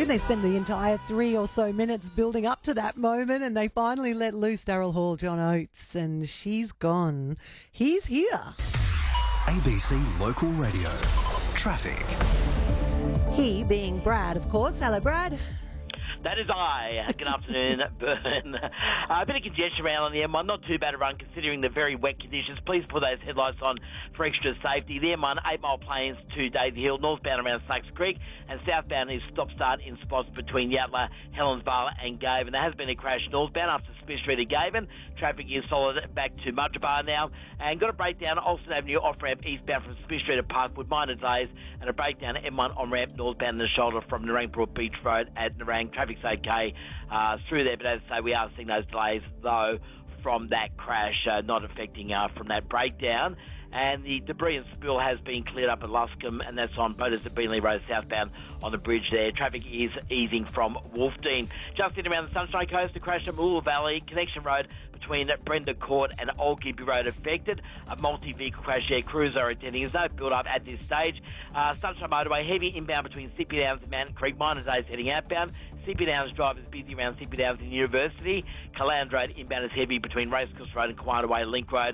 road. They spend the entire 3 or so minutes building up to that moment, and they finally let loose Daryl Hall, John Oates, and she's gone. He's here. ABC Local Radio. Traffic. He being Brad, of course. Hello, Brad. That is I. Good afternoon, Burn. A bit of congestion around on the M1. Not too bad a run considering the very wet conditions. Please put those headlights on for extra safety. The M1, 8 Mile Plains to Daisy Hill, northbound around Sucks Creek, and southbound is stop-start in spots between Yatala, Helensvale and Gaven. There has been a crash northbound up to Smith Street at Gaven. Traffic is solid back to Mudgebar now. And got a breakdown Alston Avenue off-ramp eastbound from Smith Street at Parkwood, minor delays, and a breakdown at M1 on-ramp northbound in the shoulder from Narangbrook Beach Road at Narang. Traffic's okay through there, but as I say, we are seeing those delays, though, from that crash, not affecting from that breakdown. And the debris and spill has been cleared up at Luscombe, and that's on Bodas at Beenley Road southbound on the bridge there. Traffic is easing from Wolfdean. Just in around the Sunshine Coast, the crash at Moola Valley, Connection Road between Brenda Court and Old Gippy Road affected. A multi-vehicle crash there. Crews are attending. There's no build-up at this stage. Sunshine Motorway, heavy inbound between Sippy Downs and Mountain Creek. Minor days heading outbound. Sippy Downs drivers busy around Sippy Downs and University. Calandra Road inbound is heavy between Racecourse Road and Kiwana Way Link Road.